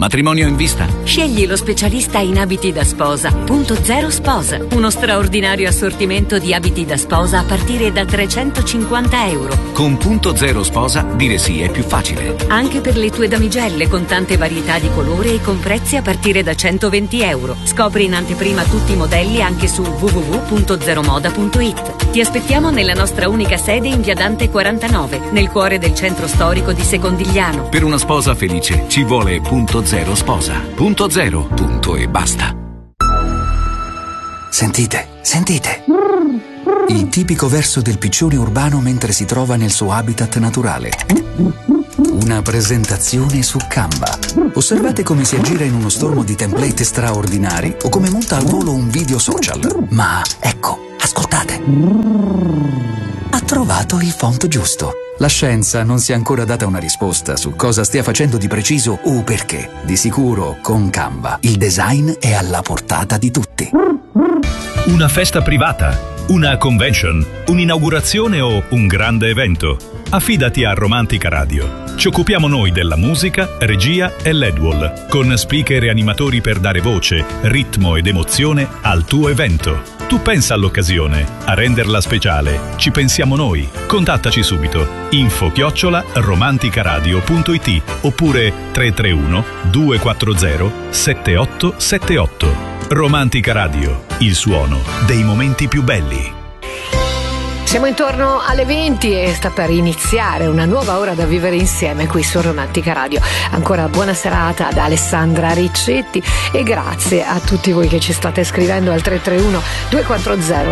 Matrimonio in vista? Scegli lo specialista in abiti da sposa. Punto Zero Sposa. Uno straordinario assortimento di abiti da sposa a partire da €350. Con Punto Zero Sposa dire sì è più facile. Anche per le tue damigelle, con tante varietà di colore e con prezzi a partire da €120. Scopri in anteprima tutti i modelli anche su www.zeromoda.it. Ti aspettiamo nella nostra unica sede in via Dante 49, nel cuore del centro storico di Secondigliano. Per una sposa felice ci vuole Punto Zero Sposa. Punto zero, punto e basta. Sentite. Il tipico verso del piccione urbano mentre si trova nel suo habitat naturale. Una presentazione su Canva. Osservate come si aggira in uno stormo di template straordinari o come monta al volo un video social. Ma ecco, ascoltate. Ha trovato il font giusto. La scienza non si è ancora data una risposta su cosa stia facendo di preciso o perché. Di sicuro, con Canva, il design è alla portata di tutti. Una festa privata, una convention, un'inaugurazione o un grande evento? Affidati a Romantica Radio. Ci occupiamo noi della musica, regia e LED-wall, con speaker e animatori per dare voce, ritmo ed emozione al tuo evento. Tu pensa all'occasione, a renderla speciale, ci pensiamo noi. Contattaci subito. info@romanticaradio.it oppure 331 240 7878. Romantica Radio, il suono dei momenti più belli. Siamo intorno alle 20 e sta per iniziare una nuova ora da vivere insieme qui su Romantica Radio. Ancora buona serata ad Alessandra Riccetti e grazie a tutti voi che ci state scrivendo al 331 240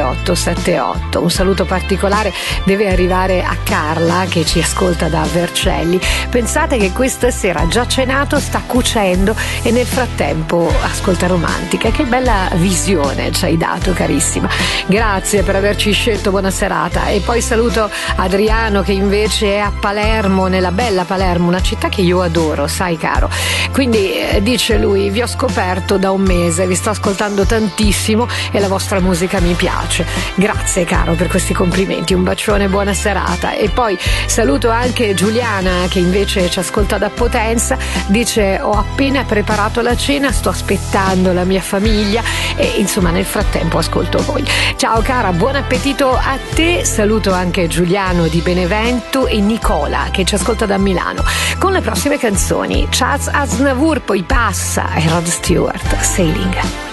7878. Un saluto particolare deve arrivare a Carla che ci ascolta da Vercelli. Pensate che questa sera ha già cenato, sta cucendo e nel frattempo ascolta Romantica. Che bella visione ci hai dato, carissima. Grazie per averci scelto, buona serata. E poi saluto Adriano che invece è a Palermo, nella bella Palermo, una città che io adoro, sai caro. Quindi dice lui: vi ho scoperto da un mese, vi sto ascoltando tantissimo e la vostra musica mi piace. Grazie caro per questi complimenti, un bacione, buona serata. E poi saluto anche Giuliana che invece ci ascolta da Potenza, dice: ho appena preparato la cena, sto aspettando la mia famiglia e insomma nel frattempo ascolto voi. Ciao cara, buon appetito a te. Saluto anche Giuliano di Benevento e Nicola che ci ascolta da Milano. Con le prossime canzoni Charles Aznavour, poi passa e Rod Stewart, Sailing.